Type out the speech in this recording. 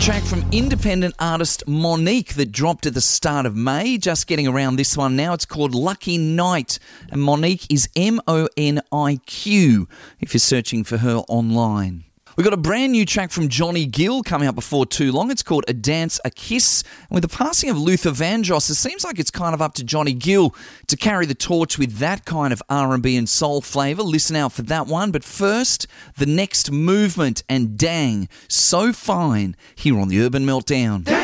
Track from independent artist Monique that dropped at the start of May. Just getting around this one now. It's called Lucky Night. And Monique is Moniq if you're searching for her online. We've got a brand new track from Johnny Gill coming out before too long. It's called A Dance, A Kiss. And with the passing of Luther Vandross, it seems like it's kind of up to Johnny Gill to carry the torch with that kind of R&B and soul flavour. Listen out for that one. But first, The Next Movement and Dang, So Fine, here on the Urban Meltdown.